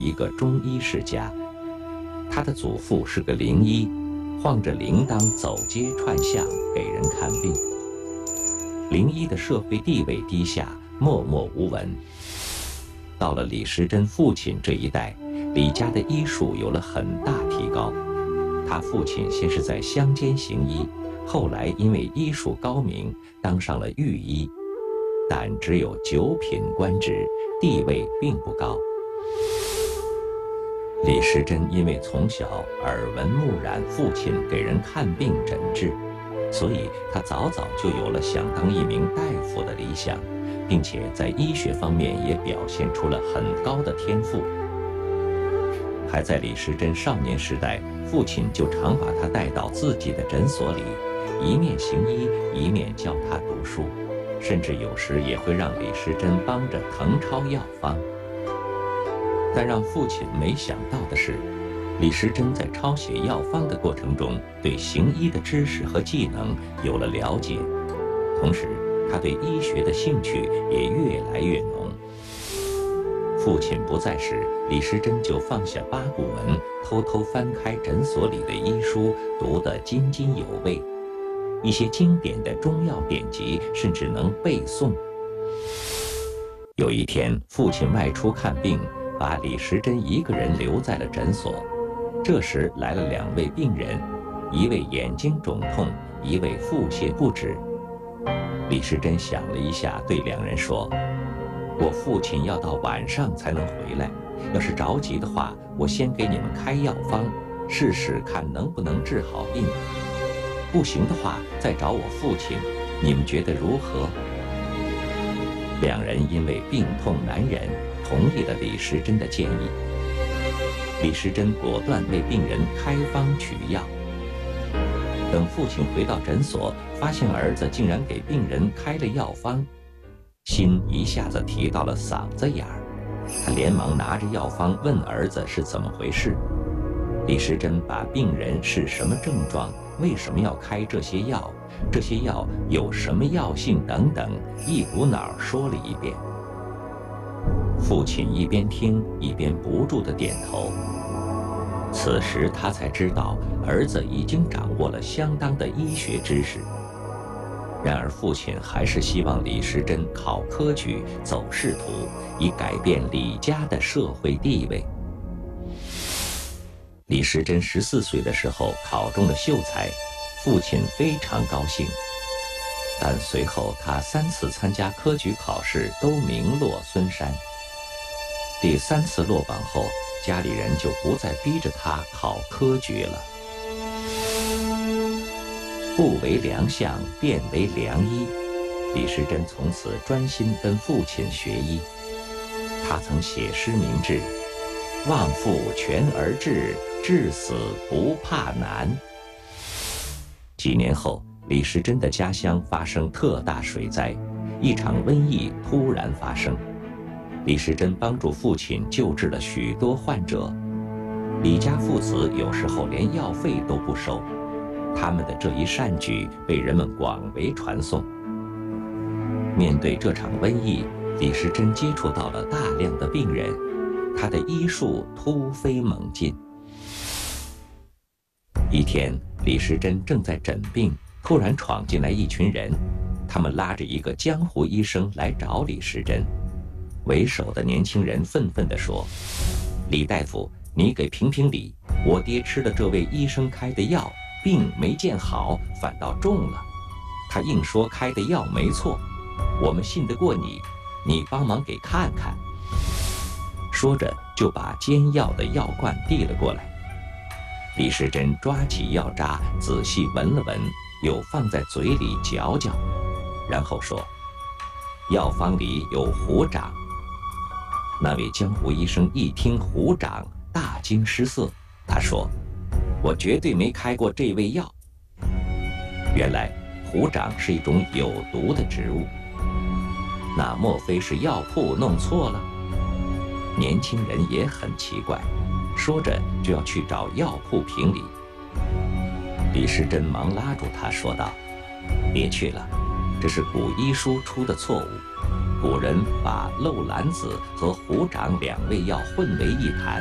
一个中医世家，他的祖父是个灵医，晃着铃铛走街串巷给人看病。灵医的社会地位低下，默默无闻。到了李时珍父亲这一代，李家的医术有了很大提高。他父亲先是在乡间行医，后来因为医术高明，当上了御医，但只有9品官职，地位并不高。李时珍因为从小耳闻目染父亲给人看病诊治，所以他早早就有了想当一名大夫的理想，并且在医学方面也表现出了很高的天赋。还在李时珍少年时代，父亲就常把他带到自己的诊所里，一面行医，一面教他读书，甚至有时也会让李时珍帮着誊抄药方。但让父亲没想到的是，李时珍在抄写药方的过程中，对行医的知识和技能有了了解，同时他对医学的兴趣也越来越浓。父亲不在时，李时珍就放下八股文，偷偷翻开诊所里的医书，读得津津有味。一些经典的中药典籍甚至能背诵。有一天，父亲外出看病，把李时珍一个人留在了诊所。这时来了2位病人，一位眼睛肿痛，一位腹泻不止。李时珍想了一下，对2人说：“我父亲要到晚上才能回来，要是着急的话，我先给你们开药方，试试看能不能治好病。不行的话，再找我父亲，你们觉得如何？” 2人因为病痛难忍，同意了李时珍的建议。李时珍果断为病人开方取药。等父亲回到诊所，发现儿子竟然给病人开了药方，心一下子提到了嗓子眼儿。他连忙拿着药方问儿子是怎么回事。李时珍把病人是什么症状，为什么要开这些药，这些药有什么药性等等，一股脑说了一遍。父亲一边听一边不住地点头。此时他才知道儿子已经掌握了相当的医学知识。然而父亲还是希望李时珍考科举走仕途，以改变李家的社会地位。李时珍14岁的时候考中了秀才，父亲非常高兴。但随后他3次参加科举考试都名落孙山。第3次落榜后，家里人就不再逼着他考科举了。不为良相，便为良医。李时珍从此专心跟父亲学医。他曾写诗明志：“望父全而治，至死不怕难。”几年后，李时珍的家乡发生特大水灾，一场瘟疫突然发生。李时珍帮助父亲救治了许多患者。李家父子有时候连药费都不收，他们的这一善举被人们广为传颂。面对这场瘟疫，李时珍接触到了大量的病人，他的医术突飞猛进。一天，李时珍正在诊病，突然闯进来一群人，他们拉着一个江湖医生来找李时珍。为首的年轻人愤愤地说：“李大夫，你给评评理，我爹吃了这位医生开的药，病没见好，反倒重了。他硬说开的药没错，我们信得过你，你帮忙给看看。”说着就把煎药的药罐递了过来。李时珍抓起药渣，仔细闻了闻，又放在嘴里嚼嚼，然后说：“药方里有虎掌。”那位江湖医生一听虎掌，大惊失色。他说：“我绝对没开过这味药。”原来虎掌是一种有毒的植物。那莫非是药铺弄错了？年轻人也很奇怪，说着就要去找药铺评理。李时珍忙拉住他说道：“别去了，这是古医书出的错误。 古人把漏兰子和虎掌两味药混为一谈，